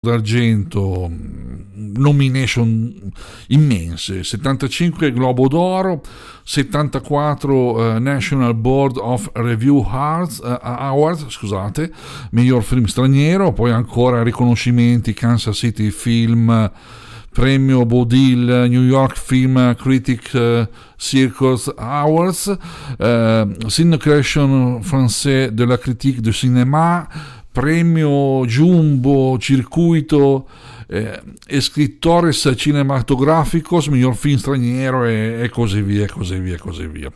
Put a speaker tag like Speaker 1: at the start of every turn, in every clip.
Speaker 1: d'argento, nomination immense, 75 Globo d'Oro, 74 National Board of Review Awards, scusate, miglior film straniero, poi ancora riconoscimenti Kansas City Film, premio Baudil, New York Film Critic Circus Awards, Syndication Français de la Critique du Cinéma, premio Jumbo Circuito Escritores Cinematográficos, miglior film straniero e così via, così via, così via.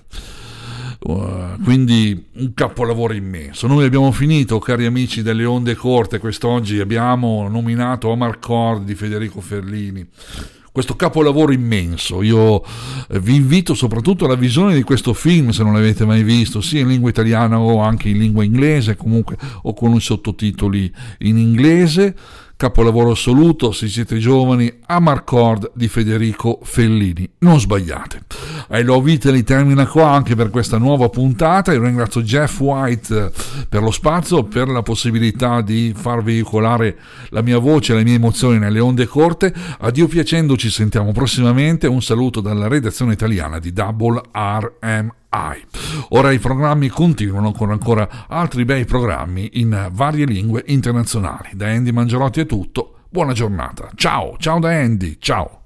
Speaker 1: Quindi un capolavoro immenso. Noi abbiamo finito, cari amici delle onde corte, quest'oggi abbiamo nominato Amarcord di Federico Fellini, questo capolavoro immenso. Io vi invito soprattutto alla visione di questo film, se non l'avete mai visto, sia in lingua italiana o anche in lingua inglese, comunque o con i sottotitoli in inglese. Capolavoro assoluto, se siete giovani, Amarcord di Federico Fellini, non sbagliate. I Love Italy termina qua anche per questa nuova puntata. Io ringrazio Jeff White per lo spazio, per la possibilità di far veicolare la mia voce e le mie emozioni nelle onde corte. Addio piacendo, ci sentiamo prossimamente. Un saluto dalla redazione italiana di Double RMI. Ora i programmi continuano con ancora altri bei programmi in varie lingue internazionali. Da Andy Mangerotti è tutto, buona giornata, ciao da Andy, ciao.